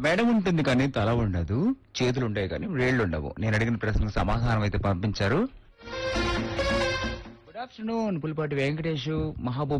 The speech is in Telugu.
మెడ ఉంటుంది కానీ తల ఉండదు, చేతులు ఉంటాయి కానీ వేళ్ళు ఉండవు. నేను అడిగిన ప్రశ్నకు సమాధానం అయితే పంపించారు. Good afternoon Pulipati Venkatesh, Mahabub